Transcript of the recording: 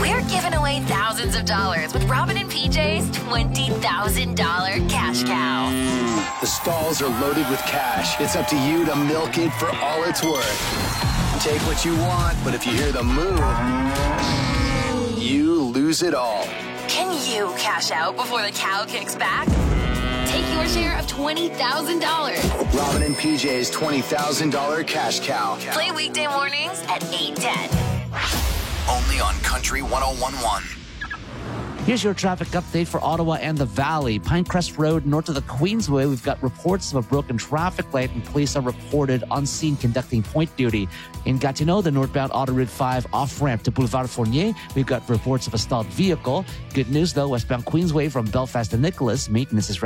We're giving away thousands of dollars with Robin and PJ's $20,000 cash cow. The stalls are loaded with cash. It's up to you to milk it for all it's worth. Take what you want, but if you hear the moo, you lose it all. Can you cash out before the cow kicks back? Take your share of $20,000. Robin and PJ's $20,000 cash cow. Play weekday mornings at 8:10. Only on Country 101.1. Here's your traffic update for Ottawa and the Valley. Pinecrest Road, north of the Queensway, we've got reports of a broken traffic light, and police are reported on scene conducting point duty. In Gatineau, the northbound Auto Route 5 off-ramp to Boulevard Fournier, we've got reports of a stalled vehicle. Good news, though, westbound Queensway from Belfast to Nicholas, maintenance is